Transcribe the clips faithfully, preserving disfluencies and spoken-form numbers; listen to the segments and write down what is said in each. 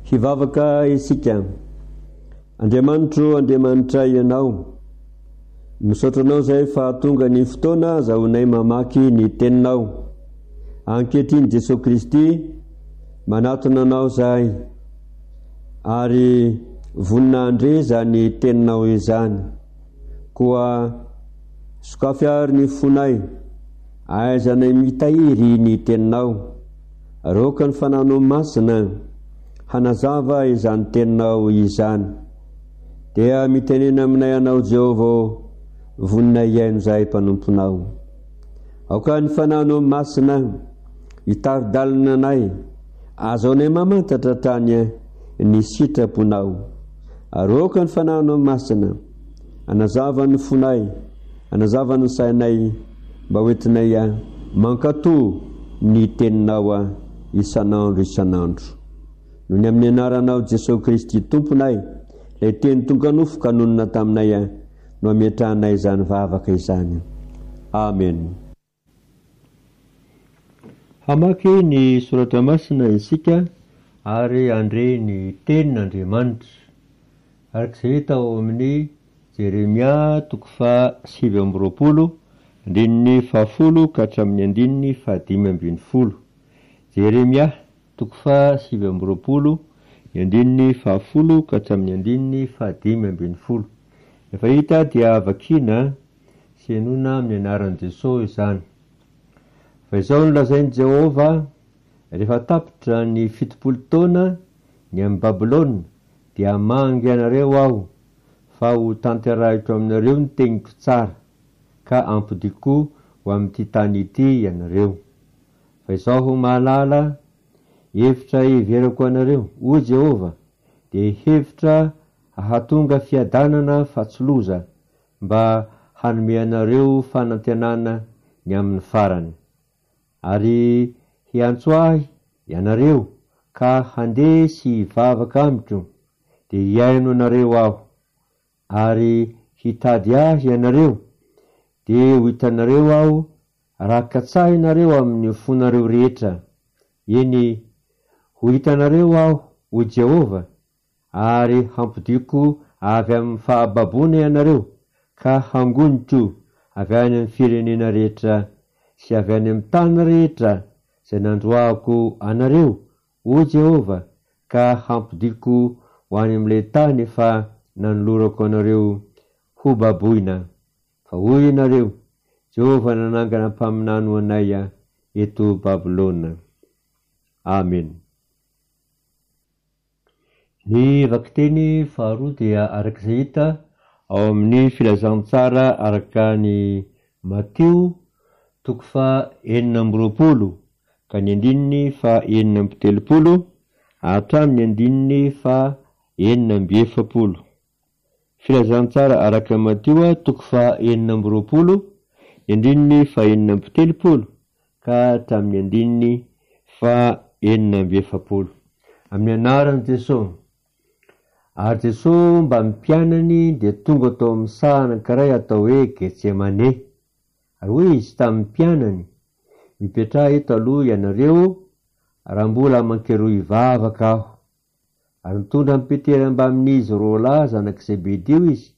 hivavaka isika. Andriamanitro, Andriamanitra ianao, misaotra anao zay fa tonga ny fotoana zahonay mamaky ny teninao. Ankehitriny Jesosy Kristy manatona anao zay, ary voninahitra zany teninao izany, koa sokafy ary ny fonay aizanay mitahiry ny teninao. Aroka ny fanano masina hanazava izany teninao izany, dia mitenena aminay anao Jehova, voninay iaino zay mpanomponao. Aoka ny fanano masina hitaridalina anay, azaonay mamantatra tany ny sitraponao. Aroka ny fanano masina hanazava ny fonay, hanazava ny sainay, mba hoentinay mankato ny teninao isanandro isanandro. Noho ny amin'ny anaranao Jesosy Kristy Tomponay, lay teny tonga nofo kanonina taminay no ametrahanay izany vavaka izany. Amen. Hamaky ny soratra masina isika ary andre ny tenin'Andriamanitra. Arak'izay hita ao amin'ny Jeremia toko faha sivy amby roapolo andininy fahafolo ka hatramin'ny andininy fahadimy ambin'ny folo. Jeremia toko faha sivy amby roapolo andininy fahafolo ka hatramin'ny andininy fahadimy ambin'ny folo. Efa hita dia vakina senona amin'ny anaran'i Jesosy izany. Fa izao no lazain'i Jehova, rehefa tapitra ny fitopolo taona ny amin'ny Babilôna, dia hamangy anareo aho, fa ho tanterahiko aminareo ny tegniko tsara, ka ampidiko ho amin'ity tany ity ianareo. Fa izao ho mahalala hevitra hiverako anareo, o Jehova, dia hevitra hahatonga fiadanana fatsoloza, mba hanome anareo fanantenana ny amin'ny farany. Ary hiantso ahy ianareo ka handeha sy hivavaka amiko, dia hiaino anareo aho. Ary hitady ahy ianareo, dia ho hitanareo aho, rakatsahinareo amin'ny fonareo rehetra. Eny, ho hitanareo aho, o Jehova, ary hampidiko avy amin'ny fahababona ianareo, ka hangoniko avy any amin'ny firenena rehetra sy avy any amin'ny tany rehetra zay nandroahako anareo, o Jehova, ka hampidiko ho any amin'ilay tany efa nanolorako anareo ho baboina. Fa hoy ianareo, Jehova nanangana mpaminano anay eto Babilôna. Amen. Ny vakiteny faharoa dia arak'izay hita ao amin'ny filazantsara araka ny Mateo toko faha enina amby roapolo ka ny andininy faha enina amby telopolo hatramin'ny andininy faha enina amby efapolo. Filazantsara araka Mateo toko faha enina amby roapolo, ny andininy faha enina amby telopolo ka hatramin'ny andininy faha enina amby efapolo. Amin'ny anaran'i Jesosy. Ary Jesosy mba mpianany dia tonga tao amin'ny saha anankiray atao hoe Getsemane. Ary hoy izy tamin'ny mpianany, mipetraha eto aloha ianareo raha mbola mankeroa hivavaka aho. Ary nitondra amin'ny Petera mba amin'izy roa lahy zanak' Zebedeo izy,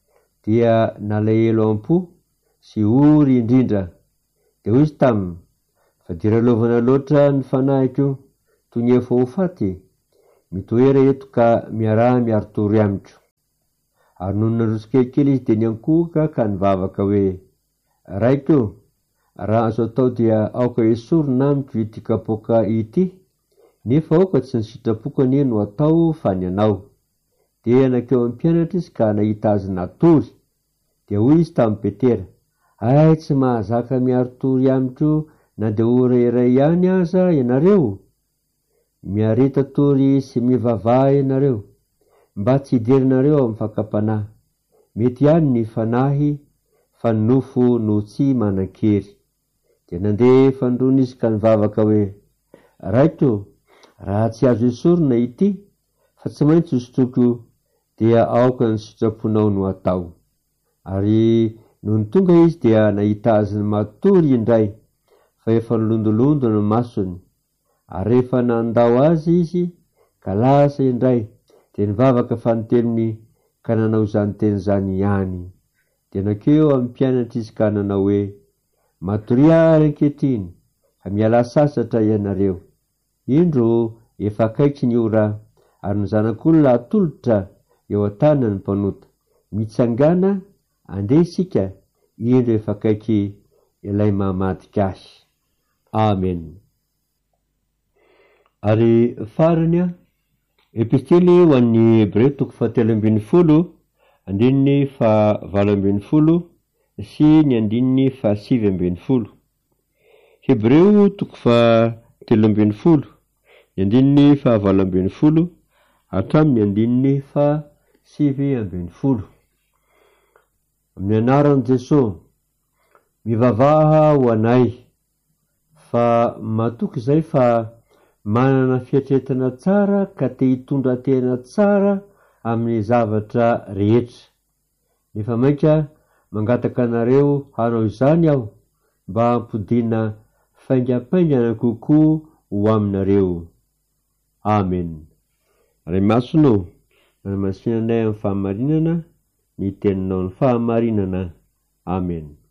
dia nalaelo am-po sy ory indrindra. Dia hoy izy taminy, fa dira lovana loatra ny fanahiko toy ny efa ho faty, mitoera eto ka miaraha miaritory amiko. Ary noho narotsika kely izy dia niankohaka ka nivavaka hoe, raiko, raha azo atao dia aoka esorina amiko ity kapoaka ity, nefa aoka tsy ny sitrapokany no atao fa ny anao. Dia nakeo amin'ny mpianatra izy ka nahita azy natory. Dia hoy izy tamin'ny Petera, ay tsy mahazaka miaritory amiko na dia ora iray ihany aza ianareo. Miarita tory sy mivavah ianareo, mba tsy hiderinareo amin'ny fakapanahy. Mety ihany ny fanahy, fa ny nofo no tsy manan-kery. Dia nandeha fandrona izy ka nivavaka hoe, raiko, raha tsy azo esorina ity, fa tsy maintsy hosotroko, dia aoka ny sitraponao no atao. Ary noho ny tonga izy dia nahita azy ny matory indray, fa efa nilondolondo ny masony. Ary rehefa nandao azy izy ka lasa indray de nivavaka fanotenony ka nanao zany teny zany ihany. De nakeo amin'ny mpianatra izy ka nanao hoe matoria ankehitriny ka miala sasatra ianareo, indro efa akaiky ny ora ary ny zanak'olona atolotra eo an-tanany mpanota. Mitsangana andeha isika, indro efa akaiky ilay mamadika azy. Amen. Ary farany a epistily ho an'ny Hebreo toko fahatelo ambin'ny folo andininy fa valo ambin'ny folo sy ny andininy fa sivy ambin'ny folo. Hebreo toko fahatelo ambin'ny folo ny andininy fa valo ambin'ny folo hatramin'ny andininy fa sivy ambin'ny folo. Amin'ny anaran'i Jesosy, mivavaha ho anay fa matoky izay fa manana fiatretana tsara ka te hitondra tena tsara amin'ny zavatra rehetra. Nefa mainka mangataka anareo hanao izany aho mba hampodina faingapaingana kokoa ho aminareo. Amen. Ray masonao, manamasinanay amin'ny fahamarinana, ny teninao ny fahamarinana. Amen.